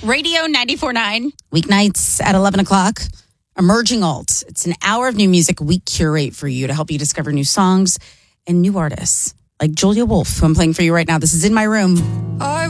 Radio 94.9. Weeknights at 11 o'clock. Emerging Alt. It's an hour of new music we curate for you to help you discover new songs and new artists. Like Julia Wolf, who I'm playing for you right now. This is In My Room.